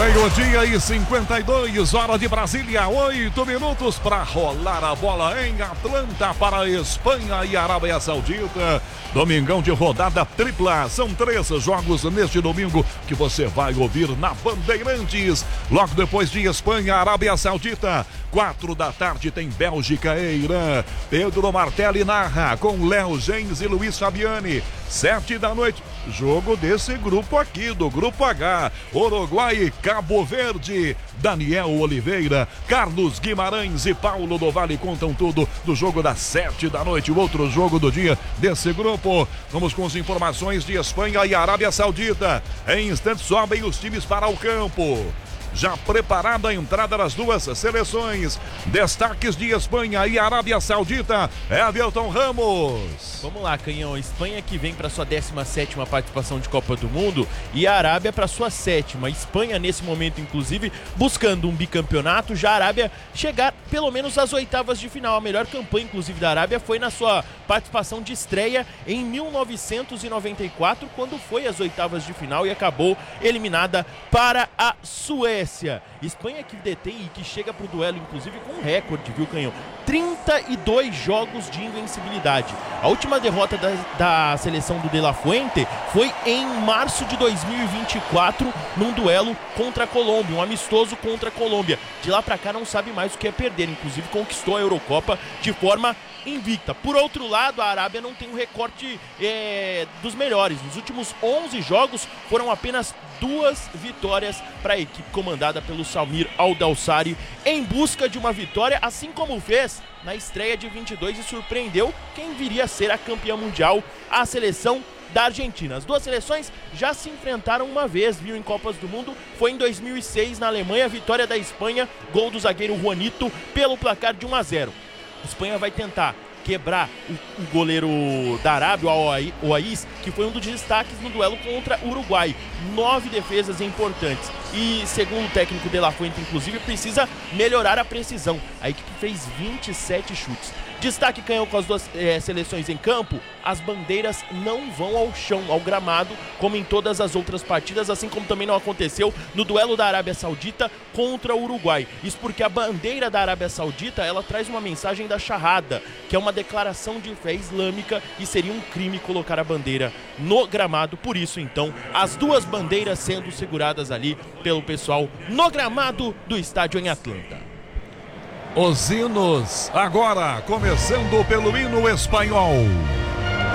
Meio-dia e 52, hora de Brasília, 8 minutos para rolar a bola em Atlanta para Espanha e Arábia Saudita. Domingão de rodada tripla, são 3 jogos neste domingo que você vai ouvir na Bandeirantes. Logo depois de Espanha, Arábia Saudita, 4 da tarde tem Bélgica e Irã. Pedro Martelli narra com Léo Gens e Luiz Fabiani. 7 da noite, jogo desse grupo aqui, do Grupo H, Uruguai e Cabo Verde. Daniel Oliveira, Carlos Guimarães e Paulo do Vale contam tudo do jogo das 7 da noite, o outro jogo do dia desse grupo. Vamos com as informações de Espanha e Arábia Saudita. Em instantes sobem os times para o campo. Já preparada a entrada das duas seleções. Destaques de Espanha e Arábia Saudita, Everton Ramos. Vamos lá, Canhão. Espanha que vem para sua 17ª participação de Copa do Mundo e a Arábia para sua 7ª. Espanha nesse momento, inclusive, buscando um bicampeonato. Já a Arábia chegar pelo menos às oitavas de final. A melhor campanha, inclusive, da Arábia foi na sua participação de estreia em 1994, quando foi às oitavas de final e acabou eliminada para a Suécia. Espanha que detém e que chega para o duelo, inclusive, com um recorde, viu, Canhão? 32 jogos de invencibilidade. A última derrota da seleção do De La Fuente foi em março de 2024, num duelo contra a Colômbia, um amistoso contra a Colômbia. De lá para cá não sabe mais o que é perder, inclusive conquistou a Eurocopa de forma invicta. Por outro lado, a Arábia não tem um recorte dos melhores. Nos últimos 11 jogos foram apenas 2 vitórias para a equipe comandada pelo Samir Al-Dawsari, em busca de uma vitória, assim como fez na estreia de 22 e surpreendeu quem viria a ser a campeã mundial, a seleção da Argentina. As duas seleções já se enfrentaram uma vez, viu, em Copas do Mundo. Foi em 2006 na Alemanha, vitória da Espanha, gol do zagueiro Juanito pelo placar de 1-0. A Espanha vai tentar quebrar o goleiro da Arábia, o Oaís, que foi um dos destaques no duelo contra o Uruguai. 9 defesas importantes. E, segundo o técnico De La Fuente, inclusive, precisa melhorar a precisão. A equipe fez 27 chutes. Destaque, Canhão, com as duas seleções em campo, as bandeiras não vão ao chão, ao gramado, como em todas as outras partidas, assim como também não aconteceu no duelo da Arábia Saudita contra o Uruguai. Isso porque a bandeira da Arábia Saudita, ela traz uma mensagem da Shahada, que é uma declaração de fé islâmica, e seria um crime colocar a bandeira no gramado. Por isso, então, as duas bandeiras sendo seguradas ali pelo pessoal no gramado do estádio em Atlanta. Os hinos, agora começando pelo hino espanhol.